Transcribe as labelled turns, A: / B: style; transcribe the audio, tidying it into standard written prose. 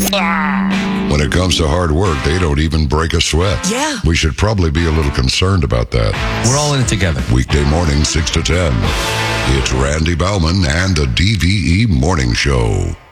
A: When it comes to hard work, they don't even break a sweat.
B: Yeah.
A: We should probably be a little concerned about that.
C: We're all in it together.
A: Weekday morning, 6 to 10. It's Randy Bauman and the DVE Morning Show.